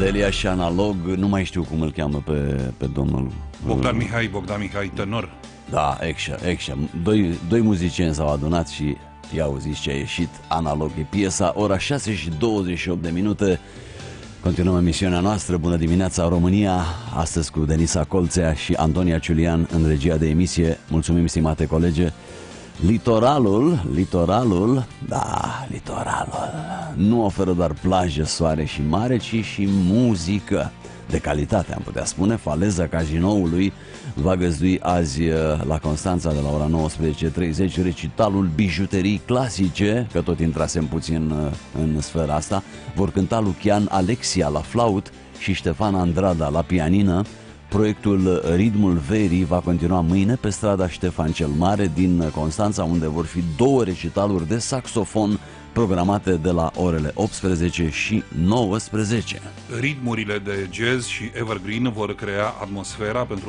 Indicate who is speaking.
Speaker 1: Psihadelia și Analog, nu mai știu cum îl cheamă pe domnul
Speaker 2: Bogdan Mihai tenor.
Speaker 1: Da, Exia. Doi muzicieni s-au adunat și i-au zis ce a ieșit Analog. E piesa, ora 6:28. Continuăm emisiunea noastră. Bună dimineața, România. Astăzi cu Denisa Colțea și Antonia Ciulian în regia de emisie. Mulțumim, stimate colege. Litoralul nu oferă doar plajă, soare și mare, ci și muzică de calitate, am putea spune. Faleza Cazinoului va găzdui azi la Constanța de la ora 19:30 recitalul Bijuterii Clasice, că tot intrasem puțin în sfera asta. Vor cânta Lucian Alexia la flaut și Ștefan Andrada la pianină. Proiectul Ritmul Verii va continua mâine pe strada Ștefan cel Mare din Constanța, unde vor fi 2 recitaluri de saxofon programate de la orele 18 și 19.
Speaker 2: Ritmurile de jazz și evergreen vor crea atmosfera pentru